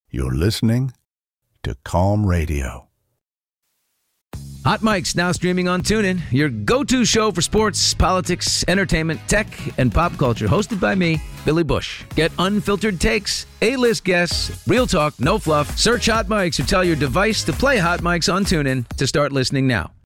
You're listening to Calm Radio. Hot Mic's now streaming on TuneIn, your go-to show for sports, politics, entertainment, tech, and pop culture. Hosted by me, Billy Bush. Get unfiltered takes, A-list guests, real talk, no fluff. Search Hot Mics or tell your device to play Hot Mics on TuneIn to start listening now.